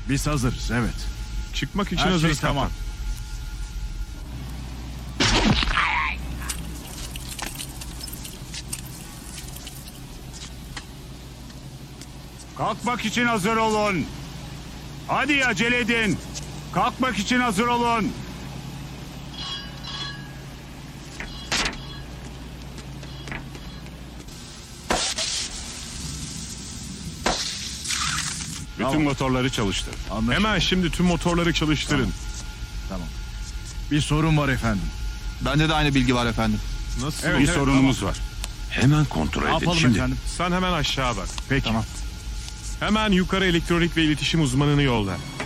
Biz hazırız, evet. Çıkmak için Her hazırız şey tamam. kaptan. Kalkmak için hazır olun. Hadi acele edin. Kalkmak için hazır olun. Bütün motorları çalıştır. Anlaşıldı. Hemen şimdi tüm motorları çalıştırın. Tamam. Bir sorun var efendim. Bende de aynı bilgi var efendim. Nasıl? Bir sorunumuz var. Hemen kontrol Ne edin yapalım şimdi. efendim? Sen hemen aşağı bak. Peki. Tamam. Hemen yukarı elektronik ve iletişim uzmanını yolla.